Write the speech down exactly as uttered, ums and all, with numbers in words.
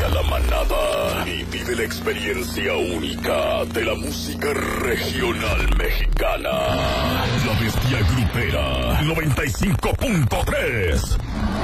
a la manada y vive la experiencia única de la música regional mexicana. La Bestia Grupera noventa y cinco punto tres.